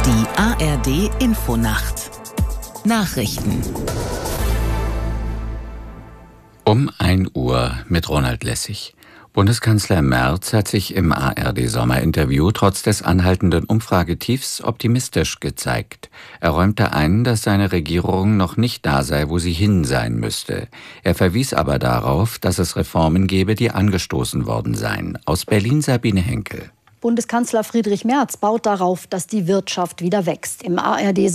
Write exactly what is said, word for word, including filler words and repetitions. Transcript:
Die A R D Infonacht Nachrichten Um ein Uhr mit Ronald Lessig. Bundeskanzler Merz hat sich im A R D-Sommerinterview trotz des anhaltenden Umfragetiefs optimistisch gezeigt. Er räumte ein, dass seine Regierung noch nicht da sei, wo sie hin sein müsste. Er verwies aber darauf, dass es Reformen gebe, die angestoßen worden seien. Aus Berlin Sabine Henkel. Bundeskanzler Friedrich Merz baut darauf, dass die Wirtschaft wieder wächst. Im A R D